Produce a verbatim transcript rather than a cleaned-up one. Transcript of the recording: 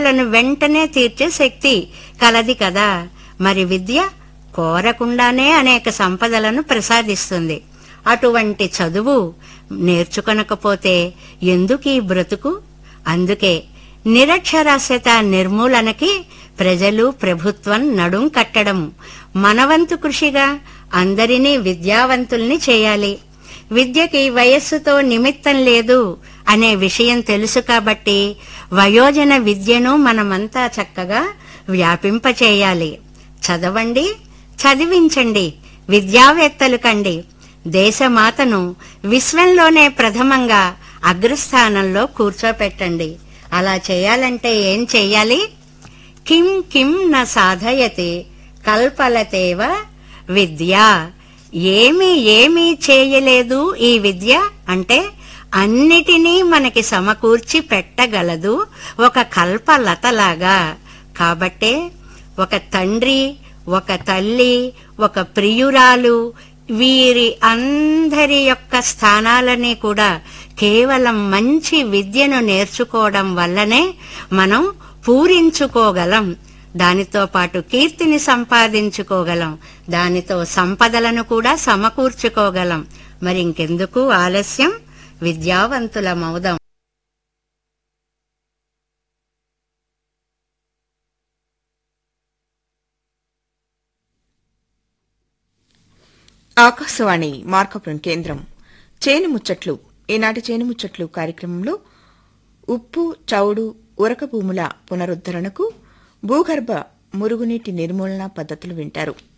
కోరికలను వెంటనే తీర్చే శక్తి కలది కదా. మరి విద్య కోరకుండానే అనేక సంపదలను ప్రసాదిస్తుంది. అటువంటి చదువు నేర్చుకొనకపోతే ఎందుకీ బ్రతుకు? అందుకే నిరక్షరాస్యత నిర్మూలనకి ప్రజలు, ప్రభుత్వం నడుం కట్టడం, మనవంతు కృషిగా అందరినీ విద్యావంతుల్ని చేయాలి. విద్యకి వయస్సుతో నిమిత్తం లేదు అనే విషయం తెలుసు కాబట్టి వయోజన విద్యను మనమంతా చక్కగా వ్యాపింపచేయాలి. చదవండి, చదివించండి, విద్యావేత్తలు కండి. దేశమాతను విశ్వంలోనే ప్రథమంగా అగ్రస్థానంలో కూర్చోపెట్టండి. అలా చేయాలంటే ఏం చెయ్యాలి? కిం కిం న సాధయతే కల్పలతేవ విద్య. ఏమీ ఏమీ చేయలేదు ఈ విద్య అంటే అన్నిటినీ మనకి సమకూర్చి పెట్టగలదు ఒక కల్పలతలాగా. కాబట్టే ఒక తండ్రి, ఒక తల్లి, ఒక ప్రియురాలు, వీరి అందరి యొక్క స్థానాలని కూడా కేవలం మంచి విద్యను నేర్చుకోవడం వల్లనే మనం పూరించుకోగలం. దానితో పాటు కీర్తిని సంపాదించుకోగలం, దానితో సంపదలను కూడా సమకూర్చుకోగలం. మరి ఇంకెందుకు ఆలస్యం? విద్యావంతులమవుదాం. ఆకాశవాణి మార్కాపురం కేంద్రం. చేను ముచ్చట్లు. ఈనాటి చేను ముచ్చట్లు కార్యక్రమంలో ఉప్పు, చౌడు, ఉరక భూముల పునరుద్ధరణకు భూగర్భ మురుగునీటి నిర్మూలన పద్ధతులు వింటారు.